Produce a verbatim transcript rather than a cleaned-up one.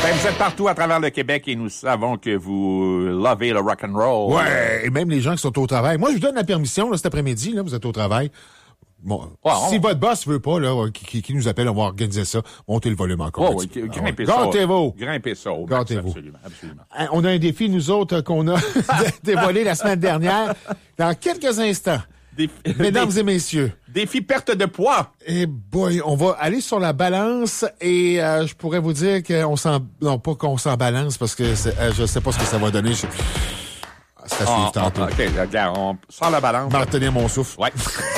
Ben, vous êtes partout à travers le Québec et nous savons que vous lovez le rock'n'roll. Ouais, et même les gens qui sont au travail. Moi, je vous donne la permission, là, cet après-midi, là, vous êtes au travail. Bon, ouais, si on... votre boss veut pas, là, qui, qui, qui nous appelle, on va organiser ça. Montez le volume encore. Oh, oui, grimpez ça. Gâtez-vous. Grimpez ça. Gâtez-vous. Absolument, absolument. On a un défi, nous autres, qu'on a dévoilé la semaine dernière. Dans quelques instants. Défi... Mesdames et messieurs. Défi perte de poids. Eh boy, on va aller sur la balance et euh, je pourrais vous dire qu'on s'en... Non, pas qu'on s'en balance parce que euh, je sais pas ce que ça va donner. Je... C'est à suivre oh, tantôt. OK, regarde, on sort la balance. Je vais retenir mon souffle. Ouais.